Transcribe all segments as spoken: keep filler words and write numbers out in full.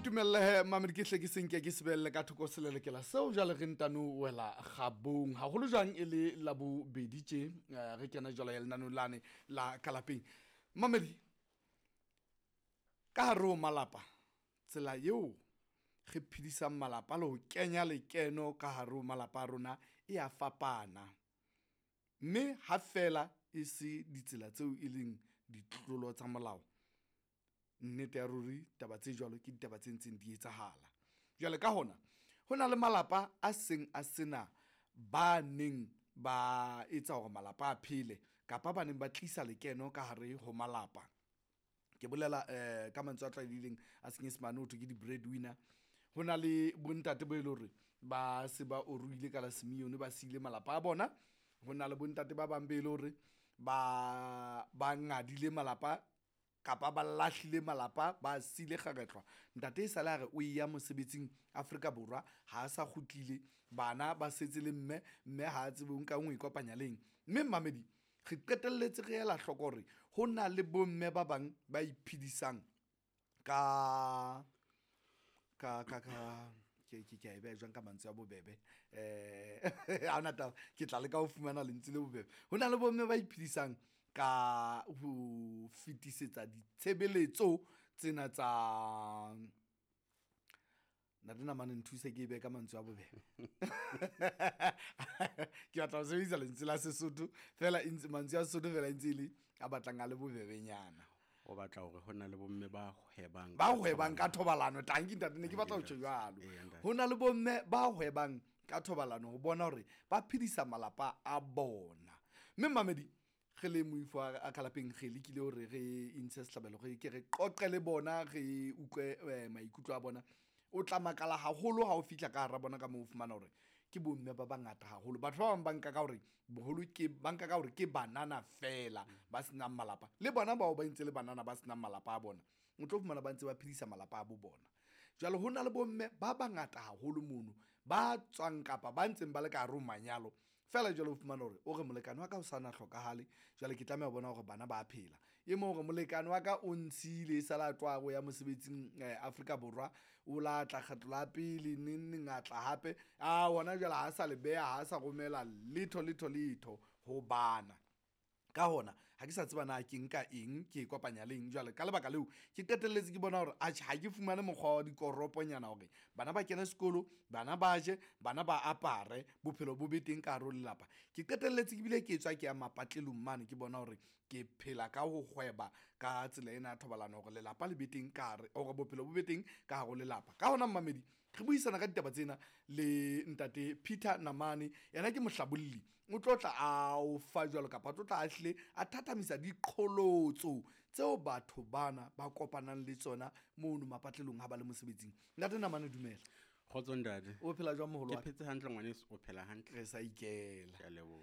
ntumelle mamedi ke hle ke senke ke sebelle ka thoko selele ke la seo jale re ntano wela gabong ha holo jang e le la bo beditse re kena jala ya lenano lane la kalapeng mamedi ka haro malapa tsela yeo ge phidisa malapa le ho kenya lekeno ka haro malapa rona e a fapana mme ha fela e se ditsela tseo e leng ditlolo tsa molao nnete ya ruri taba tse jwalo ke ditaba tse ntseng di etsahala jwale ka hona hona le malapa a seng a sena ba neng ba etsa hore malapa a phele kapa ba neng ba tlisa lekeno ka hare ho malapa ke bolela eh ka mantswe a tlwaelileng a senyesemane ho thwe ke di breadwinner hona le bontate bo ile hore ba se ba o ruile ka la semione ba sile malapa a bona hona le bontate ba bang be ile hore ba ba ngadile malapa kapa ba lahlile malapa ba sile kgagetlwa ntate e sala re o ya mosebetsing Afrika Borwa ha sa khutlile bana ba setse le mme mme ha tsebe o nka ngwe ikopanya leng mme mamedi re qetelletse re ela hlokore hona le bomme ba bang ba iphidisang ka ka ka ka ke ke ke ba jwang ka mantswe a bobebe eh ha ona ta ke tla le ka ho fumana lentswe le bobebe hona le bomme ba iphidisang ka ho fitisetsa ditshebeletso tsena tsa na dina mane nthuse ke be ka mantswe a bobebe ke batla ho sebedisa lentswe la Sesotho fela intse mantswe a Sesotho fela intse le a batlang a le bobebenyana o batla hore hona le bomme ba hwebang ba hwebang ka thobalano tanki ntate ne ke batla ho tjho jwalo hona le bomme ba hwebang ka thobalano ho bona hore ba phidisa malapa a bona mme mamedi ge le moifo a kalapeng ge le kile hore re inse setlabelo ge ke re qoqe le bona ge ukwe maikutlo a bona o tla makala haholo ha o fihla ka hara bona ka mo fumana hore ke bomme ba bangata haholo batho ba bang banka ka hore boholo ke banka ka hore ke banana fela ba sena malapa le bona bao ba ntse le banana ba sena malapa a bona o tlo fumana ba ntse ba phedisa malapa a bo bona jwale hona le bomme ba bangata haholo mono ba tswang kapa ba ntseng ba le ka hare manyalo fela jwale o fumana hore o re molekane wa ka o sana hlokahale jwale ke tlameha bona hore bana ba phela e mo hore molekane wa ka o ntshile sala twago ya mosebetsing Afrika Borwa o la tla kgetlola pele neng ngatla hape a wona jwale ha sa le beya ha sa romela litho litho litho ho bana ka hona ha ke sa tseba na ke nka eng ke kopanya leng jwale ka lebaka leo ke qetelletse ke bona hore a ha ke fumane mokgwa wa dikoroponyana hore bana ba kena sekolo bana ba je bana ba apare bophelo bo beteng ka hare lelapa ke qetelletse ke bile ke etswa ke ya mapatlelong mane ke bona hore ke phela ka ho hweba ka tsela ena thobalano hore lelapa le beteng ka hare hore bophelo bo beteng ka hare lelapa ka hona mamedi re buisana ka ditaba tsena le ntate Peter Namane yena ke mohlabolli o tlotla a o fa jwalo kapa tlotla a hle a thathamisa diqholotso tseo batho bana ba kopanang le tsona mono mapatlelong ha ba le mosebetsing ntate Namane dumela khotso ndade o phela jwa moholo ke phetse hantle ngwaneso o phela hantle re sa ikela ke lebo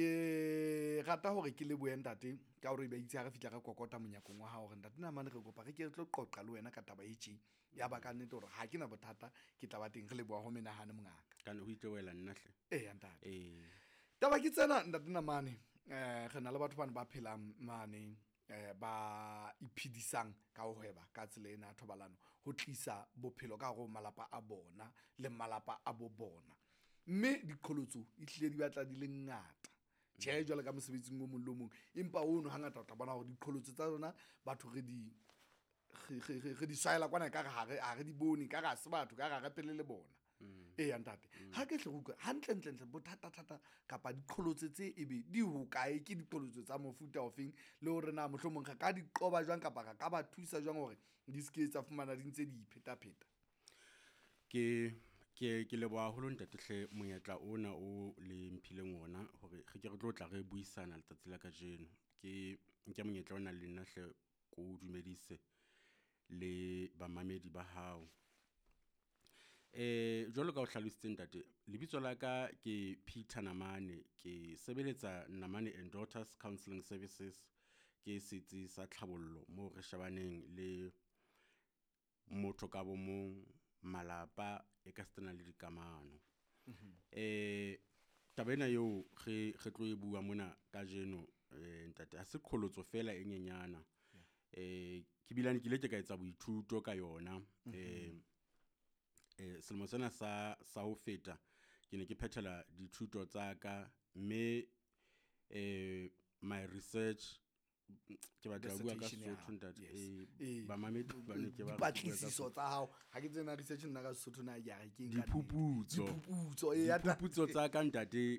ke rata hore ke le boentate ka hore ba itse ha re fitla ka kokota monyakong wa hao re ntate Namane re kopa re ke tlo qoqa le wena ka taba e tshi ya ba ka nnete hore ha ke na bothata ke tla ba teng re le boa ho menahane mongaka kana ho itwela nna hle eh ntate eh taba ke tsena ntate Namane eh re na le batho bana ba phelang mane eh ba iphidisang ka ho hweba ka tsela ena thobalano ho tlisa bophelo ka go malapa a bona le malapa a bo bona mme diqholotso e hlile di batla di le ngata tjhe jwale ka mosebetsing o mong le mong empa ono hangata o tla bona hore diqholotso tsa rona batho re di re di saela kwana ka ga ha re di bone ka ga se batho ka ga ga pele le bona eh ntate ha ke hle utlwa hantle ntle ntle bothata thata kapa diqholotso tse ebe di hokae ke diqholotso tsa mofuta ofeng le hore na mohlomong ga ka di qoba jwang kapa ka ba thusa jwang hore di ske tsa fumana di ntse di ipheta pheta ke ke ke leboha holo ntate hle monyetla ona o le mphileng ona hore ge ke re tlo tla re buisana letsatsi la ka jeno ke nke monyetla ona le nna hle go dumedise le bamamedi ba hao eh jwalo ka o hlalositse ntate lebitso la ka ke Peter Namane ke sebeletsa Namane and Daughters Counseling Services ke setsi sa tlhabollo mo re shabaneng le motho ka bo mong malapa e ka stena le dikamano eh tabena yo ge ge tlo e bua mona ka jeno ntate a se kholotso fela e nyenyana eh ke bilane ke le ke ka etsa boithuto ka yona eh eh selemo sena sa sa ho feta ke ne ke phethela dithuto tsa ka mme eh my research ke batla bua ka Sesotho ntate eh ba mamedi ba ne ke ba dipatlisiso tsa hao ha ke tsena research nna ka Sesotho na ya ke diphuputso diphuputso e ya diphuputso tsa ka ntate